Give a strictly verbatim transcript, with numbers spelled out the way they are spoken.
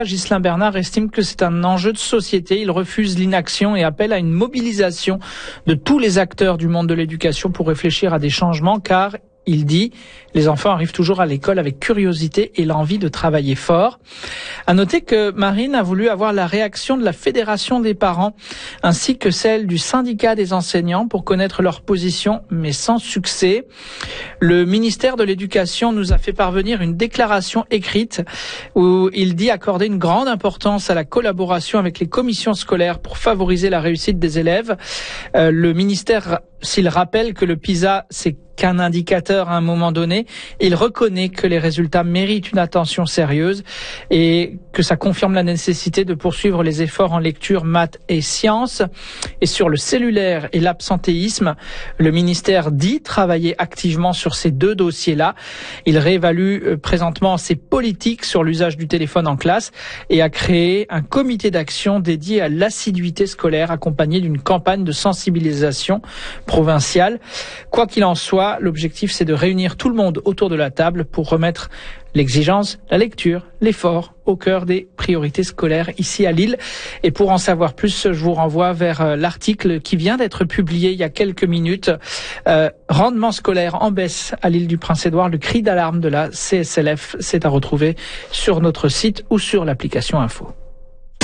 Ghislain Bernard estime que c'est un enjeu de société. Il refuse l'inaction et appelle à une mobilisation de tous les acteurs du monde de l'éducation pour réfléchir à des changements, car il dit, les enfants arrivent toujours à l'école avec curiosité et l'envie de travailler fort. À noter que Marine a voulu avoir la réaction de la Fédération des parents ainsi que celle du syndicat des enseignants pour connaître leur position, mais sans succès. Le ministère de l'Éducation nous a fait parvenir une déclaration écrite où il dit accorder une grande importance à la collaboration avec les commissions scolaires pour favoriser la réussite des élèves. Euh, le ministère, s'il rappelle que le PISA, c'est qu'un indicateur à un moment donné, il reconnaît que les résultats méritent une attention sérieuse et que ça confirme la nécessité de poursuivre les efforts en lecture, maths et sciences. Et sur le cellulaire et l'absentéisme, le ministère dit travailler activement sur ces deux dossiers-là. Il réévalue présentement ses politiques sur l'usage du téléphone en classe et a créé un comité d'action dédié à l'assiduité scolaire accompagné d'une campagne de sensibilisation provinciale. Quoi qu'il en soit, l'objectif, c'est de réunir tout le monde autour de la table pour remettre l'exigence, la lecture, l'effort au cœur des priorités scolaires ici à Lille. Et pour en savoir plus, je vous renvoie vers l'article qui vient d'être publié il y a quelques minutes. Euh, rendement scolaire en baisse à l'île du Prince-Édouard. Le cri d'alarme de la C S L F, c'est à retrouver sur notre site ou sur l'application Info.